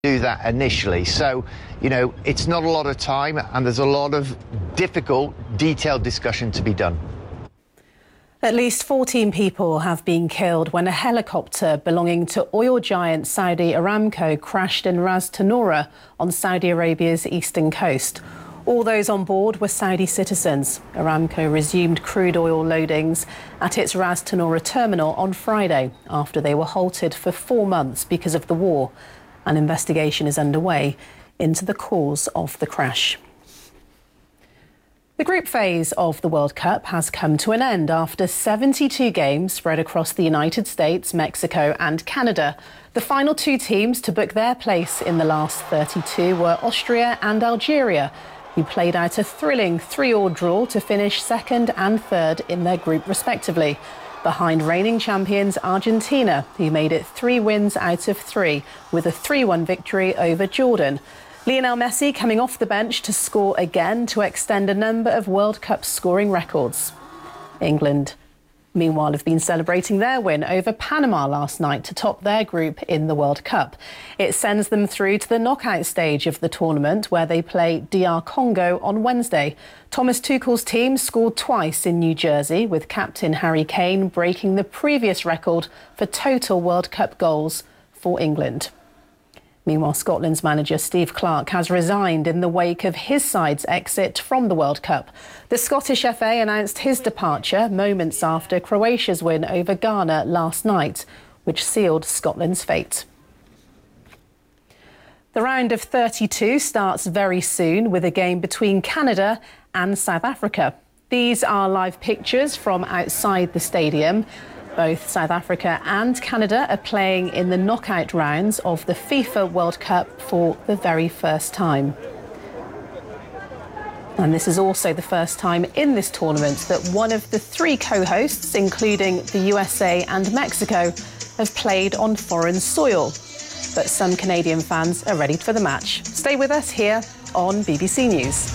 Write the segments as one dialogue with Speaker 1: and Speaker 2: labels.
Speaker 1: do that initially. So, it's not a lot of time and there's a lot of difficult, detailed discussion to be done.
Speaker 2: At least 14 people have been killed when a helicopter belonging to oil giant Saudi Aramco crashed in Ras Tanura on Saudi Arabia's eastern coast. All those on board were Saudi citizens. Aramco resumed crude oil loadings at its Ras Tanura terminal on Friday after they were halted for 4 months because of the war. An investigation is underway into the cause of the crash. The group phase of the World Cup has come to an end after 72 games spread across the United States, Mexico and Canada. The final 2 teams to book their place in the last 32 were Austria and Algeria, who played out a thrilling 3-all draw to finish second and third in their group respectively, behind reigning champions Argentina, who made it 3 wins out of 3 with a 3-1 victory over Jordan. Lionel Messi coming off the bench to score again to extend a number of World Cup scoring records. England, meanwhile, have been celebrating their win over Panama last night to top their group in the World Cup. It sends them through to the knockout stage of the tournament, where they play DR Congo on Wednesday. Thomas Tuchel's team scored twice in New Jersey, with captain Harry Kane breaking the previous record for total World Cup goals for England. Meanwhile, Scotland's manager Steve Clarke has resigned in the wake of his side's exit from the World Cup. The Scottish FA announced his departure moments after Croatia's win over Ghana last night, which sealed Scotland's fate. The round of 32 starts very soon with a game between Canada and South Africa. These are live pictures from outside the stadium. Both South Africa and Canada are playing in the knockout rounds of the FIFA World Cup for the very first time. And this is also the first time in this tournament that one of the 3 co-hosts, including the USA and Mexico, have played on foreign soil. But some Canadian fans are ready for the match. Stay with us here on BBC News.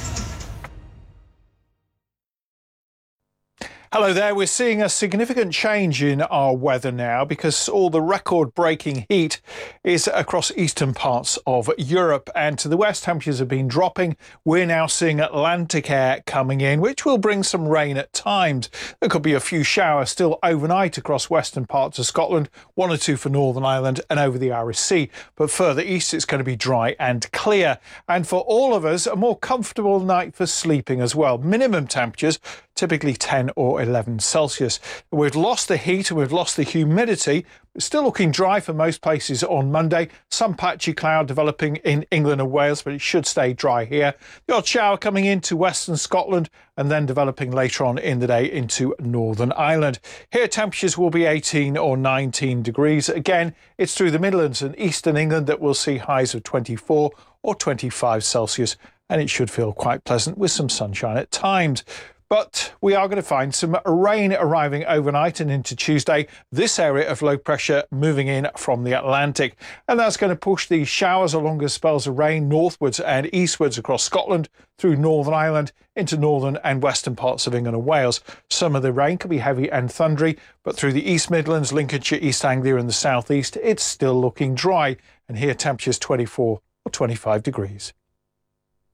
Speaker 3: Hello there. We're seeing a significant change in our weather now because all the record-breaking heat is across eastern parts of Europe, and to the west temperatures have been dropping. We're now seeing Atlantic air coming in, which will bring some rain at times. There could be a few showers still overnight across western parts of Scotland, 1 or 2 for Northern Ireland and over the Irish Sea. But further east it's going to be dry and clear. And for all of us, a more comfortable night for sleeping as well. Minimum temperatures typically 10 or 11 Celsius. We've lost the heat and we've lost the humidity. It's still looking dry for most places on Monday. Some patchy cloud developing in England and Wales, but it should stay dry here. The odd shower coming into western Scotland and then developing later on in the day into Northern Ireland. Here temperatures will be 18 or 19 degrees. Again, it's through the Midlands and eastern England that we'll see highs of 24 or 25 Celsius, and it should feel quite pleasant with some sunshine at times. But we are going to find some rain arriving overnight and into Tuesday. This area of low pressure moving in from the Atlantic. And that's going to push these showers along with spells of rain northwards and eastwards across Scotland, through Northern Ireland, into northern and western parts of England and Wales. Some of the rain can be heavy and thundery, but through the East Midlands, Lincolnshire, East Anglia and the southeast, it's still looking dry. And here temperatures 24 or 25 degrees.